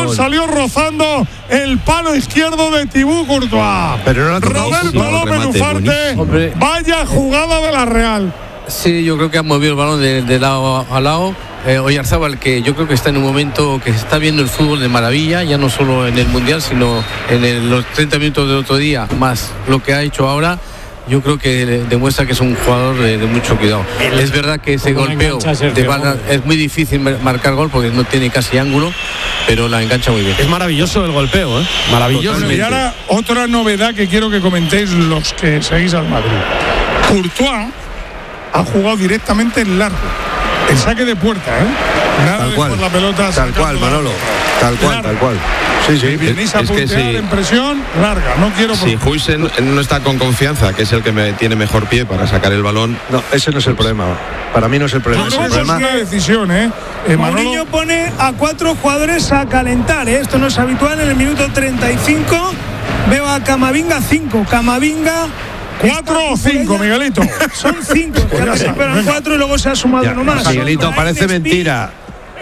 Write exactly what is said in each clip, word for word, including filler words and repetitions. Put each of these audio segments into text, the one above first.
balón salió rozando el palo izquierdo de Thibaut Courtois. Pero no Roberto López Ufarte, vaya jugada de la Real. Sí, yo creo que ha movido el balón de, de lado a lado. Eh, Oyarzábal, que yo creo que está en un momento que se está viendo el fútbol de maravilla, ya no solo en el Mundial, sino en el, los treinta minutos del otro día, más lo que ha hecho ahora. Yo creo que demuestra que es un jugador de, de mucho cuidado. Es verdad que ese golpeo de bala, es muy difícil marcar gol porque no tiene casi ángulo, pero la engancha muy bien. Es maravilloso el golpeo, ¿eh? Maravilloso. Y ahora otra novedad que quiero que comentéis los que seguís al Madrid. Courtois ha jugado directamente en largo, el saque de puerta, ¿eh? Nada tal de cual, por la pelota. Tal cual, Manolo. Tal cual, largo. tal cual. Sí, sí. Venís a es que sí. en presión larga, no quiero. Si sí, Huijsen no está con confianza, que es el que me tiene mejor pie para sacar el balón. No, ese no es el problema. Para mí no es el problema. No, no, es el problema. Es una decisión, ¿eh? eh Mourinho pone a cuatro jugadores a calentar, ¿eh? Esto no es habitual en el minuto treinta y cinco. Veo a Camavinga cinco. Camavinga. ¿Cuatro o cinco, Miguelito? Son cinco. Pues esperan cuatro y luego se ha sumado ya, uno más. Miguelito, parece Espi, mentira.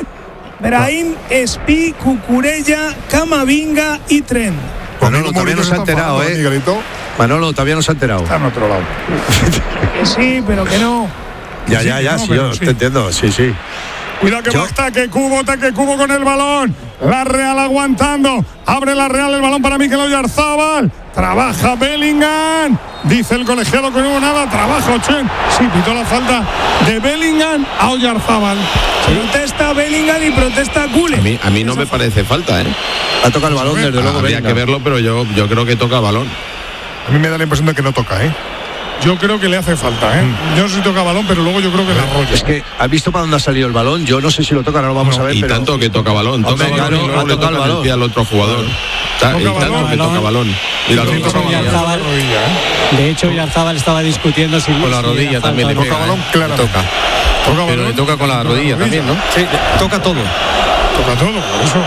Brahim, Espi, Cucurella, Camavinga y Trent. Manolo todavía no se ha enterado, ¿eh? Miguelito. Manolo todavía no se ha enterado. Está en otro lado. Que sí, pero que no. Ya, ya, ya, no, sí, yo sí. te entiendo, sí, sí. Cuidado que va ataque Cubo, ataque Cubo con el balón. La Real aguantando. Abre la Real el balón para Mikel Oyarzábal. Trabaja Bellingham. Dice el colegiado que no hubo nada. Trabaja Ochen. Sí, pitó la falta de Bellingham a Oyarzábal. Sí. Protesta Bellingham y protesta Güler. A mí, a mí no me parece falta, ¿eh? Ha tocado el balón, desde luego. Habría que verlo, pero yo, yo creo que toca balón. A mí me da la impresión de que no toca, ¿eh? Yo creo que le hace falta, ¿eh? Mm. Yo no sé si toca balón, pero luego yo creo que la arrolla. Es que has visto para dónde ha salido el balón. Yo no sé si lo toca, ahora lo vamos no, a ver. Y pero... tanto que toca balón. Toca Hombre, balón claro, y luego le toca el balón. El al otro jugador. Toca y tanto balón, que toca balón. Y la de, hecho, Oyarzábal, de hecho, Oyarzábal estaba discutiendo si con la rodilla también le toca pega, balón, ¿eh? claro. Toca. Toca pero balón, le toca con la rodilla también, ¿no? Sí, toca todo. Toca todo, por eso.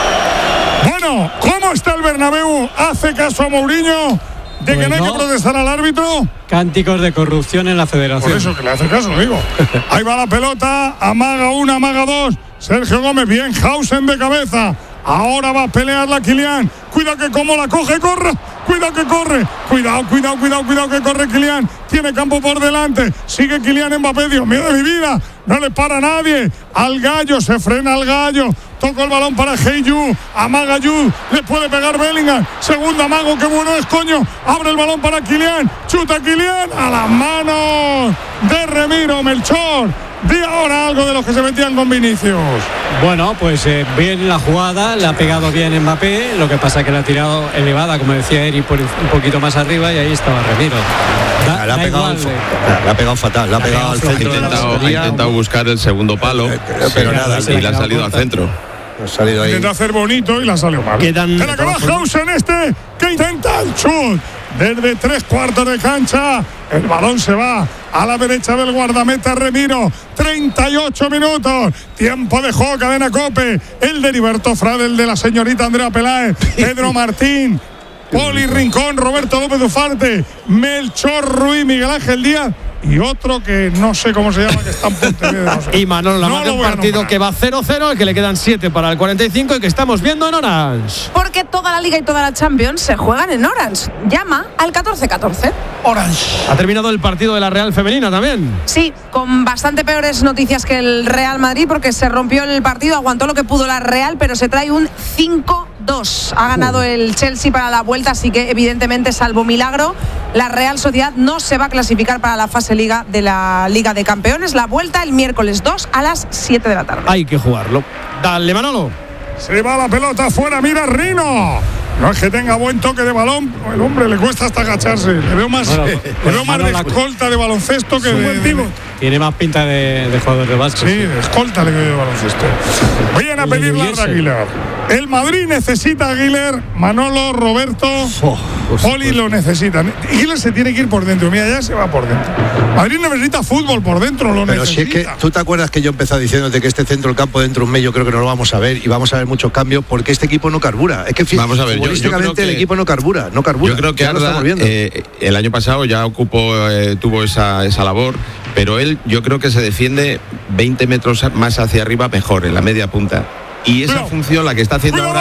Bueno, ¿cómo está el Bernabéu? ¿Hace caso a Mourinho de que pues no hay no. que protestar al árbitro? Cánticos de corrupción en la federación. Por eso que le hace caso, digo. Ahí va la pelota, amaga una, amaga dos. Sergio Gómez, bien, Hausen de cabeza. Ahora va a pelearla Kylian. Cuidado que como la coge, corre. Cuidado que corre. Cuidado, cuidado, cuidado, cuidado que corre Kylian. Tiene campo por delante. Sigue Kylian Mbappé. Dios mío de mi vida. No le para nadie. Al gallo, se frena al gallo. Toca el balón para Heyu. Amaga Yu. Le puede pegar Bellingham. Segundo amago, qué bueno es, coño. Abre el balón para Kylian. Chuta Kylian. A las manos de Remiro Melchor. Di ahora algo de los que se metían con Vinicius. Bueno, pues eh, bien la jugada, le ha pegado bien Mbappé, lo que pasa es que la ha tirado elevada, como decía Eri, por un poquito más arriba y ahí estaba Remiro. Da, la, ha pegado, igual, la ha pegado fatal, la ha pegado al centro. Ha intentado, ha intentado buscar el segundo palo, pero, pero sí, nada, y le ha salido al centro. Ha salido ahí. Intenta hacer bonito y la salió mal. Quedan. En la que va Hausen este, que intenta el chut. Desde tres cuartos de cancha, el balón se va a la derecha del guardameta Remiro. treinta y ocho minutos. Tiempo de juego, cadena COPE. El de Heriberto Frade, el de la señorita Andrea Peláez, Pedro Martín, Poli Rincón, Roberto López Ufarte, Melchor Ruiz, Miguel Ángel Díaz. Y otro que no sé cómo se llama, que está en Pontevedra. No sé. Y Manolo la no de un partido que va cero cero, el que le quedan siete para el cuarenta y cinco y que estamos viendo en Orange. Porque toda la Liga y toda la Champions se juegan en Orange. Llama al catorce catorce. Orange. Ha terminado el partido de la Real Femenina también. Sí, con bastante peores noticias que el Real Madrid, porque se rompió el partido, aguantó lo que pudo la Real, pero se trae un cinco dos. Ha ganado el Chelsea para la vuelta, así que evidentemente, salvo milagro, la Real Sociedad no se va a clasificar para la fase Liga de la Liga de Campeones. La vuelta el miércoles dos a las siete de la tarde. Hay que jugarlo. Dale, Manolo. Se va la pelota afuera, mira Rino. No es que tenga buen toque de balón, el hombre le cuesta hasta agacharse. Le veo más, bueno, le veo más de escolta de baloncesto que de, de, de. Tiene más pinta de, de jugador de básquet. Sí, de escolta le veo de baloncesto. Vayan a pedir la de Aguilar. El Madrid necesita a Aguilar, Manolo, Roberto, oh, Poli lo necesitan. Aguilar se tiene que ir por dentro, mira, ya se va por dentro. Madrid necesita fútbol por dentro, lo Pero necesita. si es que tú te acuerdas que yo empecé diciéndote que este centro del campo dentro de un mes yo creo que no lo vamos a ver y vamos a ver muchos cambios porque este equipo no carbura. Es que vamos a ver, futbolísticamente yo, yo el que, equipo no carbura, no carbura. Yo creo que Arda, eh, el año pasado ya ocupó, eh, tuvo esa, esa labor, pero él yo creo que se defiende veinte metros más hacia arriba mejor, en la media punta. Y esa Cuidado. función la que está haciendo ahora